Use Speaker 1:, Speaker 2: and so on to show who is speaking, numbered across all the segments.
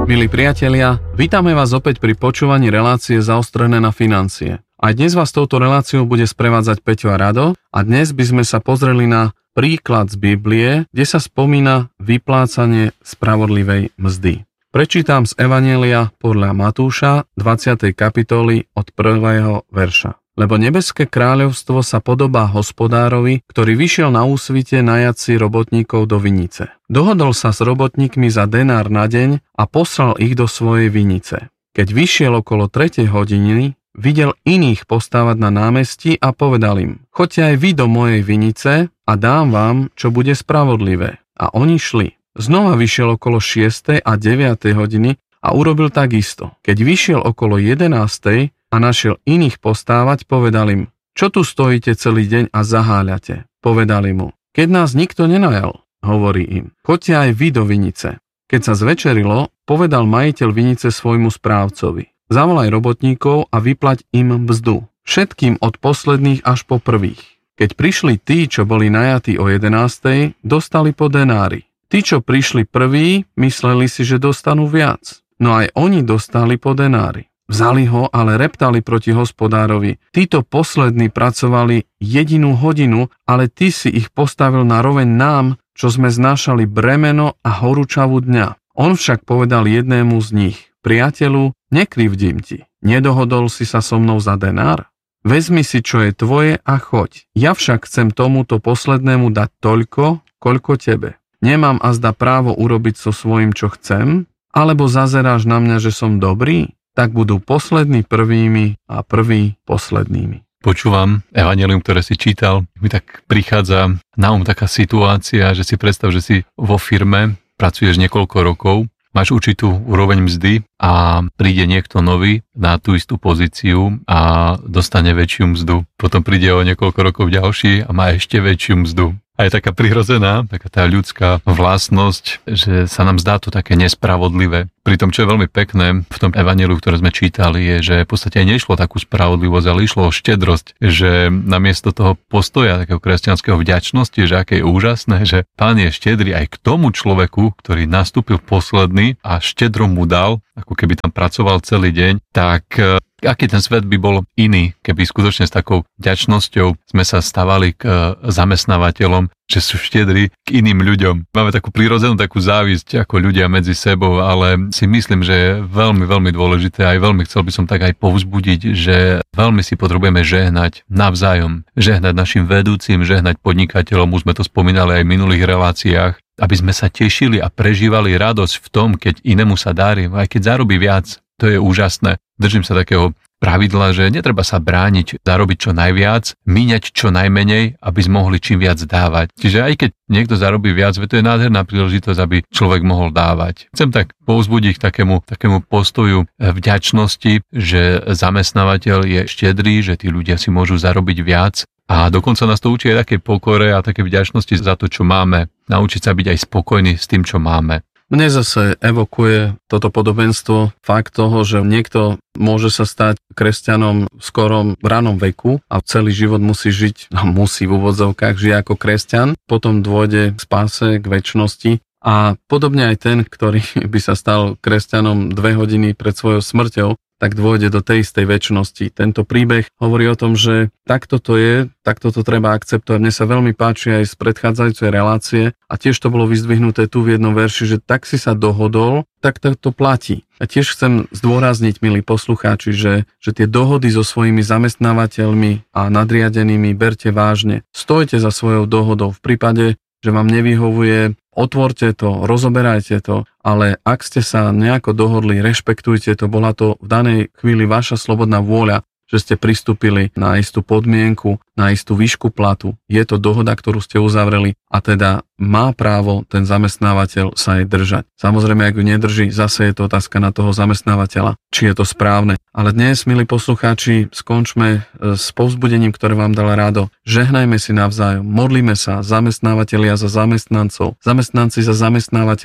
Speaker 1: Milí priatelia, vítame vás opäť pri počúvaní relácie Zaostrené na financie. Aj dnes vás touto reláciou bude sprevádzať Peťo a Rado a dnes by sme sa pozreli na príklad z Biblie, kde sa spomína vyplácanie spravodlivej mzdy. Prečítam z Evanjelia podľa Matúša 20. kapitoly od 1. verša. Lebo nebeské kráľovstvo sa podobá hospodárovi, ktorý vyšiel na úsvite najať si robotníkov do vinice. Dohodol sa s robotníkmi za denár na deň a poslal ich do svojej vinice. Keď vyšiel okolo 3. hodiny, videl iných postávať na námestí a povedal im: choďte aj vy do mojej vinice a dám vám, čo bude spravodlivé. A oni šli. Znova vyšiel okolo 6. a 9. hodiny a urobil takisto. Keď vyšiel okolo 11. a našiel iných postávať, povedal im: čo tu stojíte celý deň a zaháľate? Povedali mu: keď nás nikto nenajal, hovorí im, choďte aj vy do vinice. Keď sa zvečerilo, povedal majiteľ vinice svojmu správcovi: zavolaj robotníkov a vyplať im mzdu, všetkým od posledných až po prvých. Keď prišli tí, čo boli najatí o 11., dostali po denári. Tí, čo prišli prví, mysleli si, že dostanú viac, no aj oni dostali po denári. Vzali ho, ale reptali proti hospodárovi: títo poslední pracovali 1 hodinu, ale ty si ich postavil na roveň nám, čo sme znášali bremeno a horúčavu dňa. On však povedal jednému z nich: priateľu, nekrivdím ti, nedohodol si sa so mnou za denár? Vezmi si, čo je tvoje a choď. Ja však chcem tomuto poslednému dať toľko, koľko tebe. Nemám azda právo urobiť so svojím, čo chcem? Alebo zazeráš na mňa, že som dobrý? Tak budú poslední prvými a prví poslednými.
Speaker 2: Počúvam evanjelium, ktoré si čítal. Mi tak prichádza na taká situácia, že si predstav, že si vo firme, pracuješ niekoľko rokov, máš určitú úroveň mzdy a príde niekto nový na tú istú pozíciu a dostane väčšiu mzdu. Potom príde o niekoľko rokov ďalší a má ešte väčšiu mzdu. A je taká prirodzená, taká tá ľudská vlastnosť, že sa nám zdá to také nespravodlivé. Pritom, čo je veľmi pekné v tom evanjeliu, ktoré sme čítali, je, že v podstate aj nešlo takú spravodlivosť, ale išlo o štedrosť, že namiesto toho postoja takého kresťanského vďačnosti, že aké je úžasné, že Pán je štedrý aj k tomu človeku, ktorý nastúpil posledný a štedro mu dal, ako keby tam pracoval celý deň, tak aký ten svet by bol iný, keby skutočne s takou vďačnosťou sme sa stávali k zamestnávateľom, že sú štedrí k iným ľuďom. Máme takú prirodzenú takú závisť ako ľudia medzi sebou, ale si myslím, že je veľmi, veľmi dôležité, aj veľmi chcel by som tak aj povzbudiť, že veľmi si potrebujeme žehnať navzájom. Žehnať našim vedúcim, žehnať podnikateľom, už sme to spomínali aj v minulých reláciách, aby sme sa tešili a prežívali radosť v tom, keď inému sa darí, aj keď zarobí viac. To je úžasné. Držím sa takého pravidla, že netreba sa brániť, zarobiť čo najviac, míňať čo najmenej, aby sme mohli čím viac dávať. Čiže aj keď niekto zarobí viac, to je nádherná príležitosť, aby človek mohol dávať. Chcem tak povzbudiť k takému postoju vďačnosti, že zamestnávateľ je štedrý, že tí ľudia si môžu zarobiť viac. A dokonca nás to učí aj také pokore a také vďačnosti za to, čo máme. Naučiť sa byť aj spokojný s tým, čo máme.
Speaker 1: Mne zase evokuje toto podobenstvo fakt toho, že niekto môže sa stať kresťanom v skorom ranom veku a celý život musí žiť, musí v úvodzovkách žije ako kresťan, potom dôjde k spáse, k večnosti. A podobne aj ten, ktorý by sa stal kresťanom 2 hodiny pred svojou smrťou, tak dôjde do tej istej večnosti. Tento príbeh hovorí o tom, že takto to je, takto to treba akceptovať. Mne sa veľmi páči aj z predchádzajúcej relácie a tiež to bolo vyzdvihnuté tu v jednom verši, že tak si sa dohodol, tak to platí. A tiež chcem zdôrazniť, milí poslucháči, že tie dohody so svojimi zamestnávateľmi a nadriadenými berte vážne. Stojte za svojou dohodou. V prípade, že vám nevyhovuje, otvorte to, rozoberajte to, ale ak ste sa nejako dohodli, rešpektujte to, bola to v danej chvíli vaša slobodná vôľa, že ste pristúpili na istú podmienku, na istú výšku platu. Je to dohoda, ktorú ste uzavreli a teda má právo ten zamestnávateľ sa jej držať. Samozrejme, ak ju nedrží, zase je to otázka na toho zamestnávateľa, či je to správne. Ale dnes, milí poslucháči, skončme s povzbudením, ktoré vám dala Rado. Žehnajme si navzájom, modlíme sa, zamestnávateľia za zamestnancov, zamestnanci za zamestnávateľov.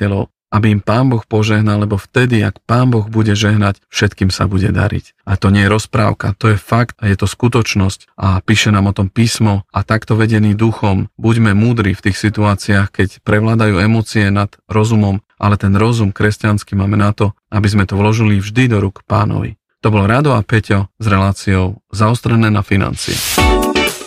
Speaker 1: aby im Pán Boh požehnal, lebo vtedy, ak Pán Boh bude žehnať, všetkým sa bude dariť. A to nie je rozprávka, to je fakt a je to skutočnosť a píše nám o tom písmo a takto vedený duchom. Buďme múdri v tých situáciách, keď prevládajú emócie nad rozumom, ale ten rozum kresťanský máme na to, aby sme to vložili vždy do rúk Pánovi. To bol Rado a Peťo s reláciou Zaostrené na financie.